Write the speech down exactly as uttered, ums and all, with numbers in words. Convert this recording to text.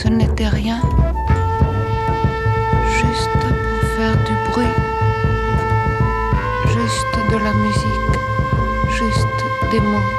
ce n'était rien, juste pour faire du bruit, juste de la musique, juste des mots.